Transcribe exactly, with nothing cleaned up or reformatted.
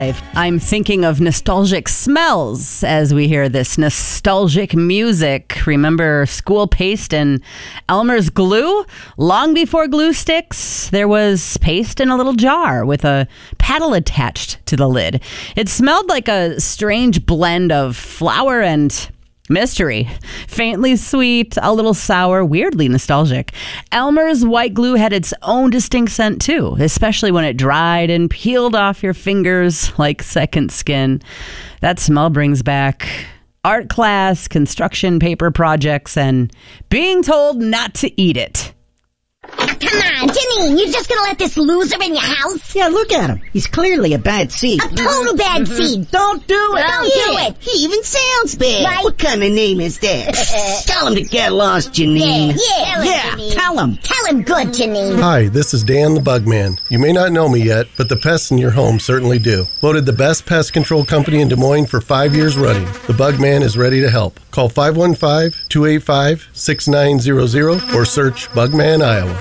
I'm thinking of nostalgic smells as we hear this nostalgic music. Remember school paste and Elmer's glue? Long before glue sticks, there was paste in a little jar with a paddle attached to the lid. It smelled like a strange blend of flour and mystery. Faintly sweet, a little sour, weirdly nostalgic. Elmer's white glue had its own distinct scent too, especially when it dried and peeled off your fingers like second skin. That smell brings back art class, construction paper projects, and being told not to eat it. Come on, Janine, you're just gonna let this loser in your house? Yeah, look at him. He's clearly a bad seed. A total bad seed. Don't do it. Don't yeah. do it. He even sounds bad. Right. What kind of name is that? Tell him to get lost, Janine. Yeah, yeah. Yeah, Janine. tell him. Tell him good, Janine. Hi, this is Dan the Bugman. You may not know me yet, but the pests in your home certainly do. Voted the best pest control company in Des Moines for five years running. The Bugman is ready to help. Call five one five, two eight five, six nine zero zero or search Bugman Iowa.